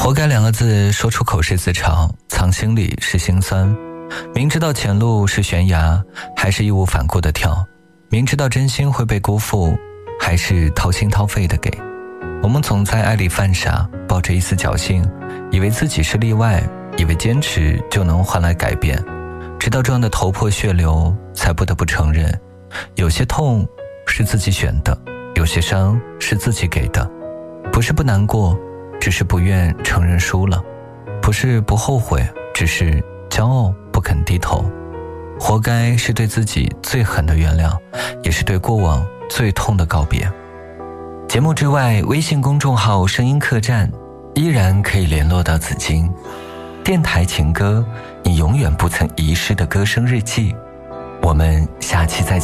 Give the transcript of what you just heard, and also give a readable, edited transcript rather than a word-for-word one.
活该两个字说出口是自嘲，藏心里是心酸。明知道前路是悬崖，还是义无反顾地跳；明知道真心会被辜负，还是掏心掏肺地给。我们总在爱里犯傻，抱着一丝侥幸，以为自己是例外，以为坚持就能换来改变，直到撞得头破血流，才不得不承认，有些痛是自己选的，有些伤是自己给的。不是不难过，只是不愿承认输了；不是不后悔，只是骄傲不肯低头。活该是对自己最狠的原谅，也是对过往最痛的告别。节目之外，微信公众号声音客栈依然可以联络到紫金。电台情歌，你永远不曾遗失的歌声日记。我们下期再见。